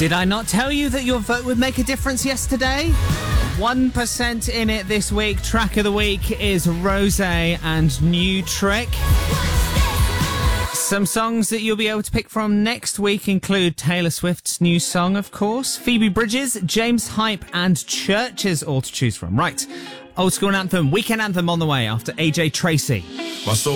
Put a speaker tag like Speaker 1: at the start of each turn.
Speaker 1: Did I not tell you that your vote would make a difference yesterday? 1% in it this week. Track of the week is Rose and New Trick. Some songs that you'll be able to pick from next week include Taylor Swift's new song, of course, Phoebe Bridgers, James Hype, and Churches, all to choose from. Right, old school anthem, weekend anthem on the way after AJ Tracy.